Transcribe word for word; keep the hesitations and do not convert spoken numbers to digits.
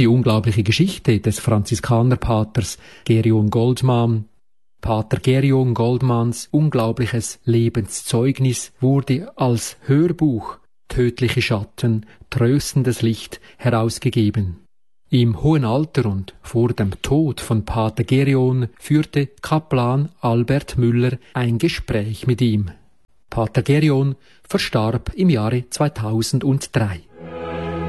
die unglaubliche Geschichte des Franziskanerpaters Gerion Goldman. Pater Gerion Goldmans unglaubliches Lebenszeugnis wurde als Hörbuch Tödliche Schatten, tröstendes Licht herausgegeben. Im hohen Alter und vor dem Tod von Pater Gerion führte Kaplan Albert Müller ein Gespräch mit ihm. Pater Gerion verstarb im Jahre zweitausenddrei.